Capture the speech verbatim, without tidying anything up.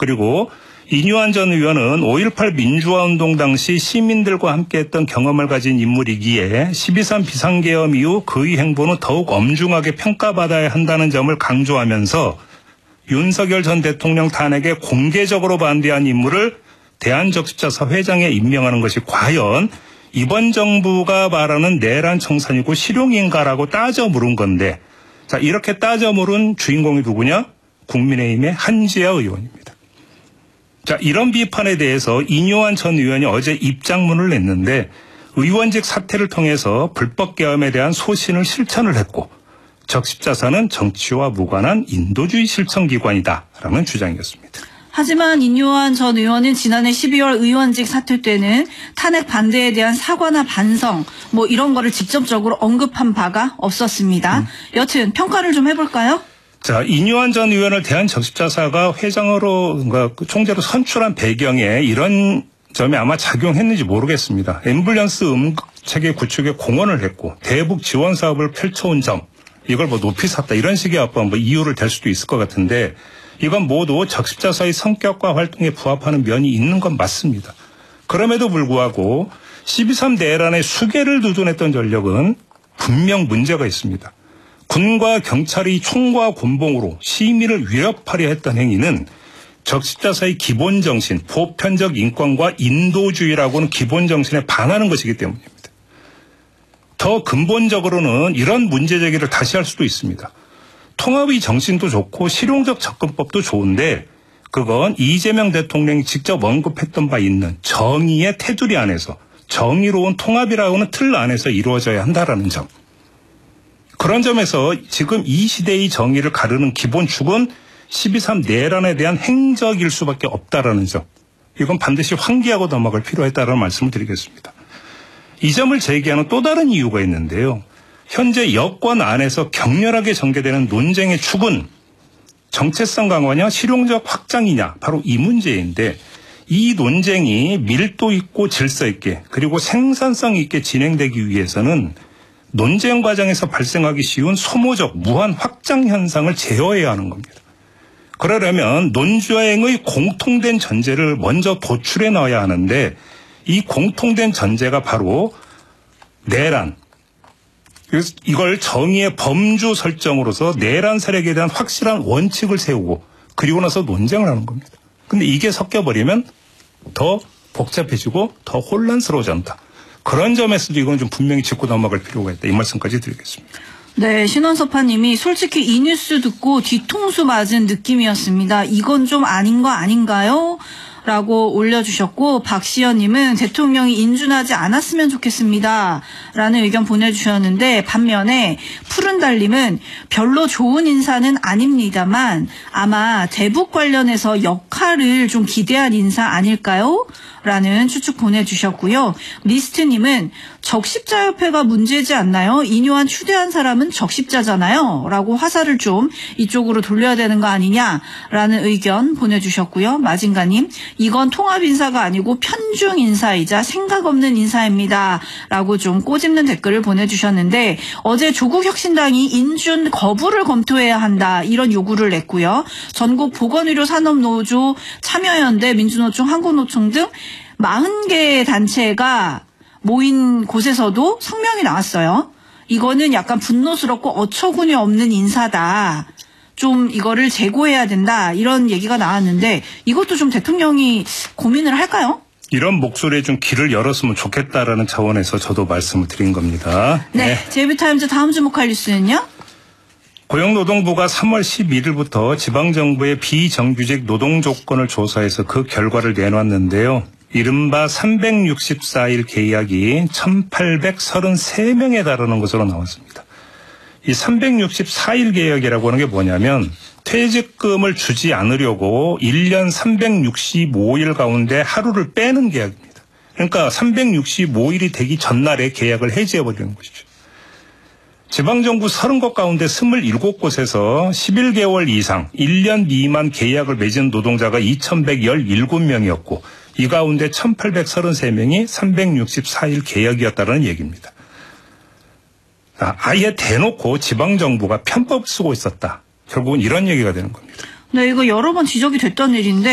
그리고 이뉴한 전 의원은 오일팔 민주화운동 당시 시민들과 함께했던 경험을 가진 인물이기에 십이삼 비상계엄 이후 그의 행보는 더욱 엄중하게 평가받아야 한다는 점을 강조하면서 윤석열 전 대통령 탄핵에 공개적으로 반대한 인물을 대한적십자사 회장에 임명하는 것이 과연 이번 정부가 말하는 내란 청산이고 실용인가라고 따져 물은 건데, 자, 이렇게 따져 물은 주인공이 누구냐? 국민의힘의 한지아 의원입니다. 자, 이런 비판에 대해서 이뉴한 전 의원이 어제 입장문을 냈는데 의원직 사퇴를 통해서 불법 계엄에 대한 소신을 실천을 했고 적십자사는 정치와 무관한 인도주의 실천기관이다라는 주장이었습니다. 하지만 이뉴한 전 의원은 지난해 십이월 의원직 사퇴 때는 탄핵 반대에 대한 사과나 반성 뭐 이런 거를 직접적으로 언급한 바가 없었습니다. 음. 여튼 평가를 좀 해볼까요? 자, 이뉴한 전 의원을 대한적십자사가 회장으로 그러니까 총재로 선출한 배경에 이런 점이 아마 작용했는지 모르겠습니다. 앰뷸런스 응급체계 구축에 공헌을 했고 대북 지원 사업을 펼쳐온 점, 이걸 뭐 높이 샀다 이런 식의 어떤 뭐 이유를 댈 수도 있을 것 같은데 이건 모두 적십자사의 성격과 활동에 부합하는 면이 있는 건 맞습니다. 그럼에도 불구하고 십이삼 내란의 수계를 두둔했던 전력은 분명 문제가 있습니다. 군과 경찰이 총과 곤봉으로 시민을 위협하려 했던 행위는 적십자사의 기본 정신, 보편적 인권과 인도주의라고는 기본 정신에 반하는 것이기 때문입니다. 더 근본적으로는 이런 문제 제기를 다시 할 수도 있습니다. 통합의 정신도 좋고 실용적 접근법도 좋은데 그건 이재명 대통령이 직접 언급했던 바 있는 정의의 테두리 안에서 정의로운 통합이라고는 틀 안에서 이루어져야 한다라는 점. 그런 점에서 지금 이 시대의 정의를 가르는 기본 축은 십이삼 내란에 대한 행적일 수밖에 없다라는 점. 이건 반드시 환기하고 넘어갈 필요했다라는 말씀을 드리겠습니다. 이 점을 제기하는 또 다른 이유가 있는데요. 현재 여권 안에서 격렬하게 전개되는 논쟁의 축은 정체성 강화냐 실용적 확장이냐 바로 이 문제인데 이 논쟁이 밀도 있고 질서 있게 그리고 생산성 있게 진행되기 위해서는 논쟁 과정에서 발생하기 쉬운 소모적 무한 확장 현상을 제어해야 하는 겁니다. 그러려면 논주행의 공통된 전제를 먼저 도출해 넣어야 하는데 이 공통된 전제가 바로 내란. 그래서 이걸 정의의 범주 설정으로서 내란 세력에 대한 확실한 원칙을 세우고 그리고 나서 논쟁을 하는 겁니다. 근데 이게 섞여버리면 더 복잡해지고 더 혼란스러워진다. 그런 점에서도 이건 좀 분명히 짚고 넘어갈 필요가 있다. 이 말씀까지 드리겠습니다. 네, 신원섭파님이 솔직히 이 뉴스 듣고 뒤통수 맞은 느낌이었습니다. 이건 좀 아닌 거 아닌가요? 라고 올려주셨고 박시연님은 대통령이 인준하지 않았으면 좋겠습니다. 라는 의견 보내주셨는데 반면에 푸른달님은 별로 좋은 인사는 아닙니다만 아마 대북 관련해서 역할을 좀 기대한 인사 아닐까요? 라는 추측 보내주셨고요. 리스트님은 적십자협회가 문제지 않나요? 이뉴한 추대한 사람은 적십자잖아요. 라고 화살을 좀 이쪽으로 돌려야 되는 거 아니냐라는 의견 보내주셨고요. 마징가님, 이건 통합 인사가 아니고 편중 인사이자 생각 없는 인사입니다. 라고 좀 꼬집는 댓글을 보내주셨는데 어제 조국혁신당이 인준 거부를 검토해야 한다 이런 요구를 냈고요. 전국 보건의료산업노조, 참여연대, 민주노총, 한국노총 등 사십 개의 단체가 모인 곳에서도 성명이 나왔어요. 이거는 약간 분노스럽고 어처구니 없는 인사다. 좀 이거를 재고해야 된다. 이런 얘기가 나왔는데 이것도 좀 대통령이 고민을 할까요? 이런 목소리에 좀 길을 열었으면 좋겠다라는 차원에서 저도 말씀을 드린 겁니다. 네, 네. 제이비타임즈 다음 주목할 뉴스는요? 고용노동부가 삼월 십일일부터 지방정부의 비정규직 노동조건을 조사해서 그 결과를 내놨는데요. 이른바 삼백육십사 일 계약이 천팔백삼십삼 명에 달하는 것으로 나왔습니다. 이 삼백육십사 일 계약이라고 하는 게 뭐냐면 퇴직금을 주지 않으려고 일 년 삼백육십오 일 가운데 하루를 빼는 계약입니다. 그러니까 삼백육십오 일이 되기 전날에 계약을 해지해버리는 것이죠. 지방정부 서른 곳 가운데 이십칠 곳에서 십일 개월 이상 일 년 미만 계약을 맺은 노동자가 이천백십칠 명이었고 이 가운데 천팔백삼십삼 명이 삼백육십사 일 계약이었다는 얘기입니다. 아예 대놓고 지방정부가 편법 쓰고 있었다. 결국은 이런 얘기가 되는 겁니다. 네, 이거 여러 번 지적이 됐던 일인데